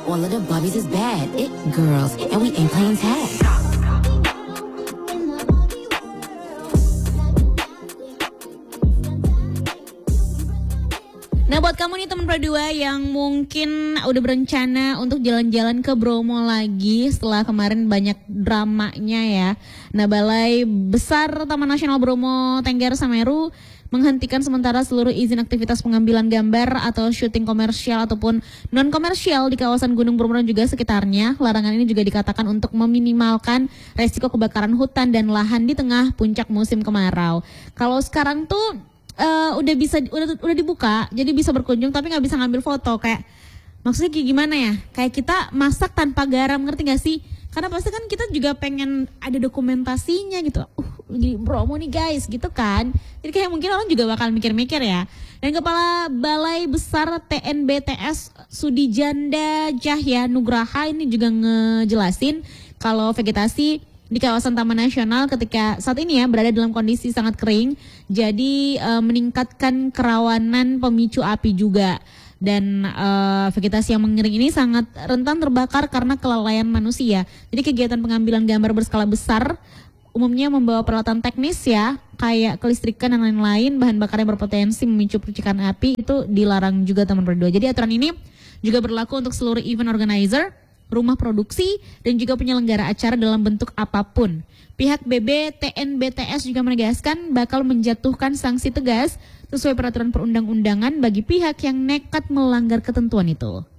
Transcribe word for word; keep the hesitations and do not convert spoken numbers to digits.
All of the Barbies is bad. It girls, and we ain't playing tag. Nah, buat kamu nih teman berdua yang mungkin udah berencana untuk jalan-jalan ke Bromo lagi setelah kemarin banyak dramanya ya. Nah, Balai Besar Taman Nasional Bromo Tengger Semeru menghentikan sementara seluruh izin aktivitas pengambilan gambar atau syuting komersial ataupun non-komersial di kawasan Gunung Bromo dan juga sekitarnya. Larangan ini juga dikatakan untuk meminimalkan resiko kebakaran hutan dan lahan di tengah puncak musim kemarau. Kalau sekarang tuh Uh, udah bisa udah udah dibuka, jadi bisa berkunjung tapi nggak bisa ngambil foto. Kayak maksudnya kayak gimana ya? Kayak kita masak tanpa garam, ngerti gak sih? Karena pasti kan kita juga pengen ada dokumentasinya gitu. Uh, di Bromo nih guys, gitu kan? Jadi kayak mungkin orang juga bakal mikir-mikir ya. Dan Kepala Balai Besar T N B T S Sudijanda Cahya Nugraha ini juga ngejelasin kalau vegetasi di kawasan Taman Nasional ketika saat ini ya berada dalam kondisi sangat kering, jadi e, meningkatkan kerawanan pemicu api juga. Dan e, vegetasi yang mengering ini sangat rentan terbakar karena kelalaian manusia. Jadi kegiatan pengambilan gambar berskala besar umumnya membawa peralatan teknis ya, kayak kelistrikan dan lain-lain, bahan bakar yang berpotensi memicu percikan api itu dilarang juga teman berdua. Jadi aturan ini juga berlaku untuk seluruh event organizer, rumah produksi, dan juga penyelenggara acara dalam bentuk apapun. Pihak B B T N B T S juga menegaskan bakal menjatuhkan sanksi tegas sesuai peraturan perundang-undangan bagi pihak yang nekat melanggar ketentuan itu.